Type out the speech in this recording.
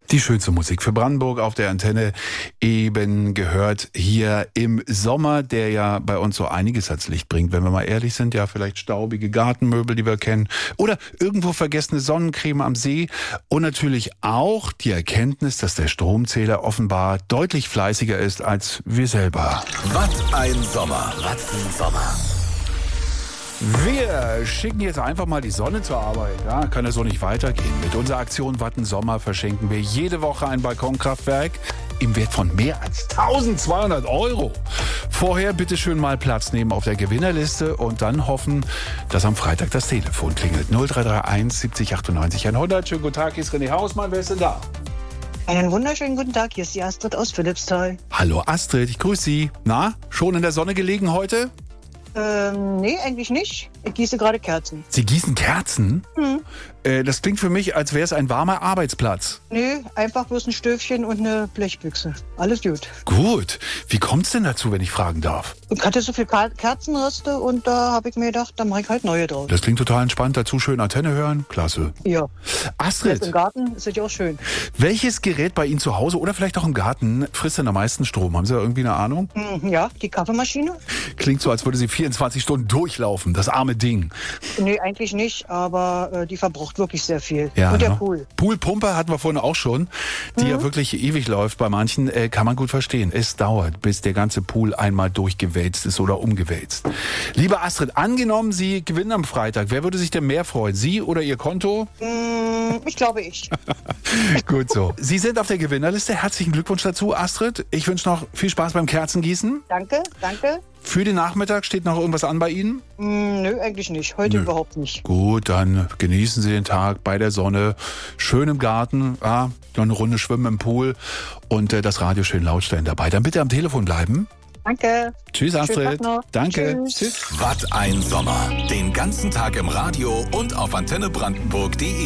Die schönste Musik für Brandenburg auf der Antenne eben gehört hier im Sommer, der ja bei uns so einiges ans Licht bringt. Wenn wir mal ehrlich sind, ja vielleicht staubige Gartenmöbel, die wir kennen oder irgendwo vergessene Sonnencreme am See und natürlich auch die Erkenntnis, dass der Stromzähler offenbar deutlich fleißiger ist als wir selber. Was ein Sommer, was ein Sommer. Wir schicken jetzt einfach mal die Sonne zur Arbeit. Ja, kann ja so nicht weitergehen. Mit unserer Aktion Watten Sommer verschenken wir jede Woche ein Balkonkraftwerk im Wert von mehr als 1200 €. Vorher bitte schön mal Platz nehmen auf der Gewinnerliste und dann hoffen, dass am Freitag das Telefon klingelt. 0331 70 98 100. Schönen guten Tag, hier ist René Hausmann. Wer ist denn da? Einen wunderschönen guten Tag, hier ist die Astrid aus Philippsthal. Hallo Astrid, ich grüße Sie. Na, schon in der Sonne gelegen heute? Nee, eigentlich nicht. Ich gieße gerade Kerzen. Sie gießen Kerzen? Hm. Das klingt für mich, als wäre es ein warmer Arbeitsplatz. Nee, einfach bloß ein Stöfchen und eine Blechbüchse. Alles gut. Gut. Wie kommt's denn dazu, wenn ich fragen darf? Ich hatte so viel Kerzenreste und da habe ich mir gedacht, da mache ich halt neue draus. Das klingt total entspannt. Dazu schön Antenne hören. Klasse. Ja. Astrid, Im Garten ist ja auch schön. welches Gerät bei Ihnen zu Hause oder vielleicht auch im Garten frisst denn am meisten Strom? Haben Sie da irgendwie eine Ahnung? Ja, die Kaffeemaschine? Klingt so, als würde sie 24 Stunden durchlaufen. Das arme Ding. Nee, eigentlich nicht, aber die verbraucht wirklich sehr viel. Ja, und der ne? Pool. Poolpumpe hatten wir vorhin auch schon, die ja wirklich ewig läuft. Bei manchen kann man gut verstehen. Es dauert, bis der ganze Pool einmal durchgewälzt ist oder umgewälzt. Liebe Astrid, angenommen, Sie gewinnen am Freitag. Wer würde sich denn mehr freuen? Sie oder Ihr Konto? Ich glaube ich. Gut so. Sie sind auf der Gewinnerliste. Herzlichen Glückwunsch dazu, Astrid. Ich wünsche noch viel Spaß beim Kerzengießen. Danke. Für den Nachmittag steht noch irgendwas an bei Ihnen? Nö, eigentlich nicht. Heute überhaupt nicht. Gut, dann genießen Sie den Tag bei der Sonne, schön im Garten, noch eine Runde schwimmen im Pool und das Radio schön laut stellen dabei. Dann bitte am Telefon bleiben. Danke. Tschüss, Schönen Astrid. Tag noch. Danke. Tschüss. Was ein Sommer. Den ganzen Tag im Radio und auf antennebrandenburg.de.